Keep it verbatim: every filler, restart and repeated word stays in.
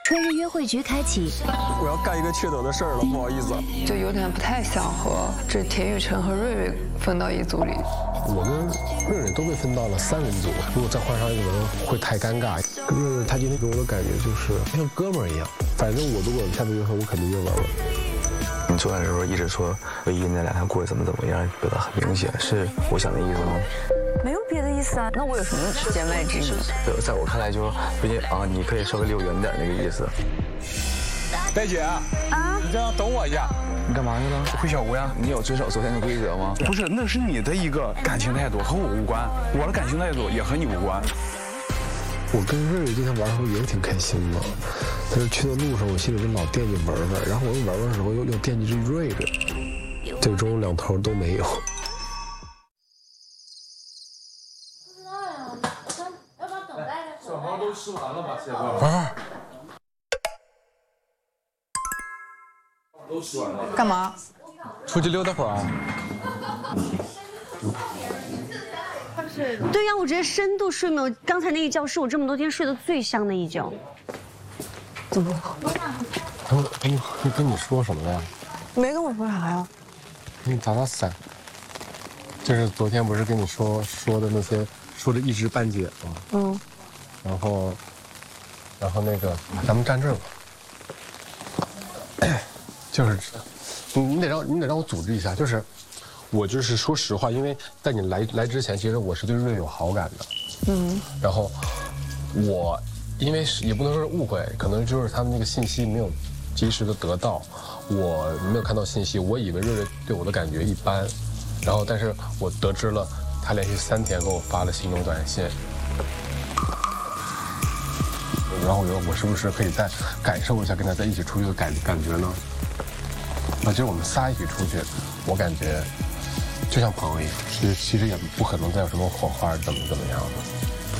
春日约会局开启， 我要干一个缺德的事儿了，不好意思。 就有点不太想和这田雨辰和瑞瑞分到一组里。 我跟瑞瑞都被分到了三人组，如果再换上一个人会太尴尬。瑞瑞他今天给我的感觉就是像哥们儿一样，反正我如果下次约会，我肯定约文文。 你做饭的时候一直说唯一那两天过得怎么怎么样，表达很明显，是我想的意思吗？ 没有别的意思啊，那我有什么言外之意？ 对，在我看来就最近啊，你可以稍微离我远点那个意思。 戴姐啊，你这样等我一下。 你干嘛去了？ 回小屋呀。 你有遵守昨天的规则吗？ 不是，那是你的一个感情态度，和我无关。我的感情态度也和你无关。 我跟瑞瑞今天玩的时候也挺开心的，但是去的路上我心里就老惦记文文，然后我又玩玩的时候又又惦记着瑞瑞，最终两头都没有。 不知道呀，咱要不要等待着？ 小孩都吃完了吧？谢哥。 啊！ 都吃完了。 干嘛？ 出去溜达会儿啊。 对呀，我直接深度睡眠。刚才那一觉是我这么多天睡得最香的一觉。怎么了？ 他们他们跟你说什么了呀？ 没跟我说啥呀？ 给你打打伞。就是昨天不是跟你说说的那些，说的一知半解吗？ 嗯。 然后，然后那个咱们站这儿吧。就是，你你得让你得让我组织一下，就是。我就是说实话，因为在你来来之前，其实我是对瑞有好感的，嗯，然后我因为也不能说是误会，可能就是他们那个信息没有及时的得到，我没有看到信息，我以为瑞瑞对我的感觉一般，然后但是我得知了，他连续三天给我发了心动短信，然后我觉得我是不是可以再感受一下跟他在一起出去的感感觉呢？啊，就是我们仨一起出去，我感觉。就像朋友一样，其实其实也不可能再有什么火花，怎么怎么样的。